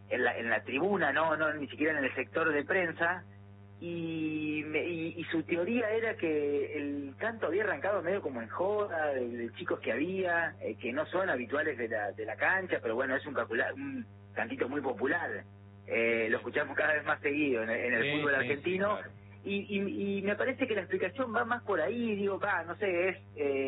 en la tribuna, no ni siquiera en el sector de prensa, y su teoría era que el canto había arrancado medio como en joda, de chicos que había, que no son habituales de la cancha, pero bueno, es un cantito muy popular. Lo escuchamos cada vez más seguido en el fútbol argentino. Claro. Y me parece que la explicación va más por ahí, digo, no sé,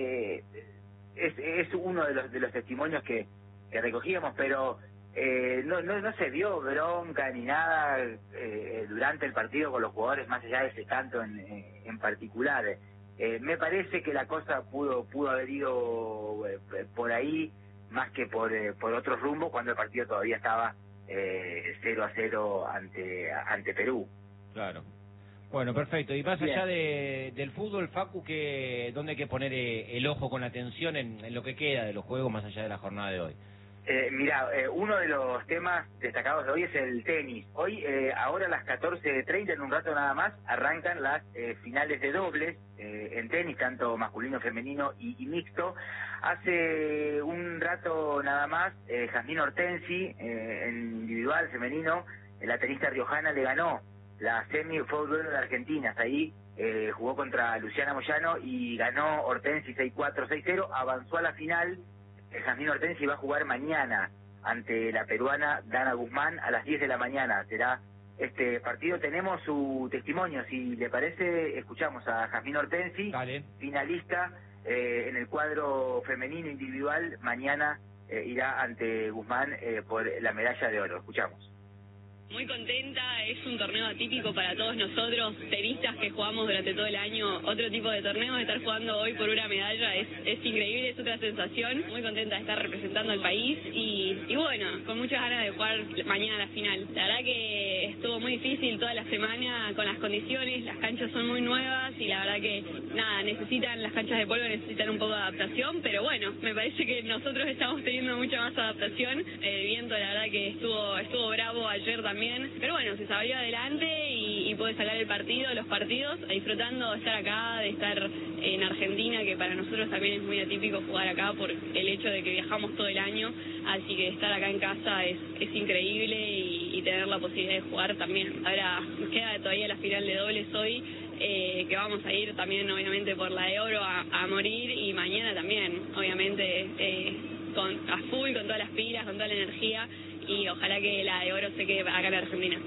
es uno de los testimonios que recogíamos, pero no se dio bronca ni nada durante el partido con los jugadores, más allá de ese canto en particular. Me parece que la cosa pudo haber ido por ahí más que por otro rumbo, cuando el partido todavía estaba 0-0 ante Perú. Claro. Bueno, perfecto. Y más allá del fútbol, Facu, ¿dónde hay que poner el ojo con atención en lo que queda de los juegos más allá de la jornada de hoy? Mirá, uno de los temas destacados de hoy es el tenis. Hoy, ahora a las 14:30, en un rato nada más, arrancan las finales de dobles en tenis, tanto masculino, femenino y mixto. Hace un rato nada más, Jazmín Hortensi, en individual femenino, la tenista riojana le ganó la semi, fue un duelo de argentinas. Ahí jugó contra Luciana Moyano y ganó Hortensi 6-4, 6-0, avanzó a la final. Jazmín Hortensi va a jugar mañana ante la peruana Dana Guzmán a las 10 de la mañana. Será este partido. Tenemos su testimonio, si le parece, escuchamos a Jazmín Hortensi, finalista en el cuadro femenino individual. Mañana irá ante Guzmán por la medalla de oro. Escuchamos. Muy contenta, es un torneo atípico para todos nosotros, tenistas que jugamos durante todo el año otro tipo de torneos. Estar jugando hoy por una medalla es increíble, es otra sensación. Muy contenta de estar representando al país y bueno, con muchas ganas de jugar mañana la final. La verdad que estuvo muy difícil toda la semana con las condiciones, las canchas son muy nuevas y la verdad que nada, las canchas de polvo necesitan un poco de adaptación, pero bueno, me parece que nosotros estamos teniendo mucha más adaptación. El viento la verdad que estuvo bravo ayer también. Pero bueno, se salió adelante y pude sacar los partidos, disfrutando de estar acá, de estar en Argentina, que para nosotros también es muy atípico jugar acá por el hecho de que viajamos todo el año, así que estar acá en casa es increíble y tener la posibilidad de jugar también. Ahora nos queda todavía la final de dobles hoy, que vamos a ir también obviamente por la de oro a morir, y mañana también, obviamente, a full, con todas las pilas, con toda la energía, y ojalá que la de oro se quede acá en Argentina.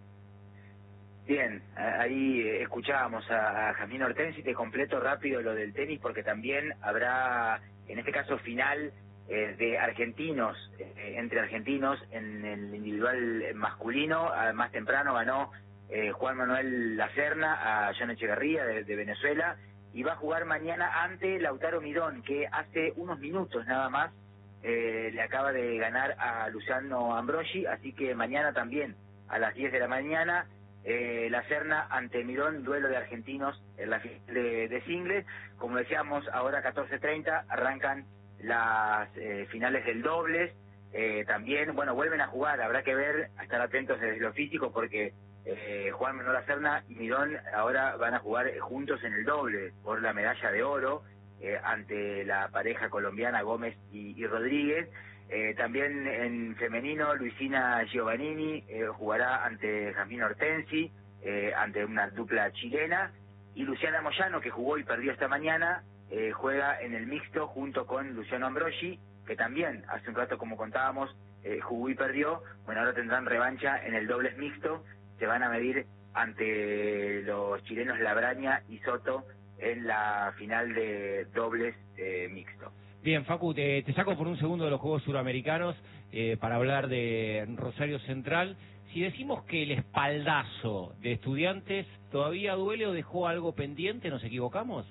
Bien, ahí escuchábamos a Jazmín Hortensi. Te completo rápido lo del tenis, porque también habrá, en este caso, final de argentinos, entre argentinos, en el individual masculino. Más temprano ganó Juan Manuel Lacerna a John Echeverría de Venezuela, y va a jugar mañana ante Lautaro Midón, que hace unos minutos nada más le acaba de ganar a Luciano Ambrogi. Así que mañana también a las 10 de la mañana Lacerna ante Midón, duelo de argentinos en la final de singles. Como decíamos, ahora 14:30 arrancan las finales del dobles. También, bueno, vuelven a jugar, habrá que ver, a estar atentos desde lo físico, porque Juan Manuel Lacerna y Midón ahora van a jugar juntos en el doble por la medalla de oro ante la pareja colombiana Gómez y Rodríguez. También en femenino, Luisina Giovannini jugará ante Jazmín Hortensi, ante una dupla chilena, y Luciana Moyano, que jugó y perdió esta mañana, juega en el mixto junto con Luciano Ambrogi, que también hace un rato, como contábamos, jugó y perdió. Bueno, ahora tendrán revancha en el dobles mixto. Se van a medir ante los chilenos Labraña y Soto en la final de dobles mixto. Bien, Facu, te saco por un segundo de los Juegos Suramericanos para hablar de Rosario Central. Si decimos que el espaldazo de Estudiantes todavía duele o dejó algo pendiente, ¿nos equivocamos?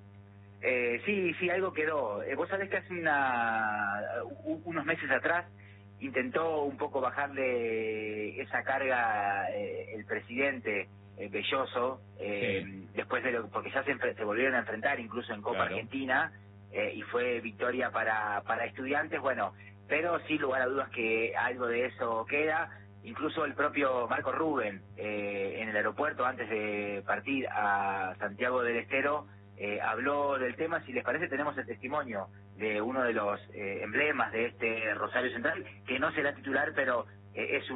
Sí, algo quedó. Vos sabés que hace unos meses atrás intentó un poco bajarle esa carga el presidente Belloso, después de porque ya se volvieron a enfrentar incluso en Copa Argentina, y fue victoria para Estudiantes. Bueno, pero sin lugar a dudas que algo de eso queda. Incluso el propio Marco Rubén en el aeropuerto, antes de partir a Santiago del Estero, habló del tema. Si les parece, tenemos el testimonio de uno de los emblemas de este Rosario Central, que no será titular, pero es un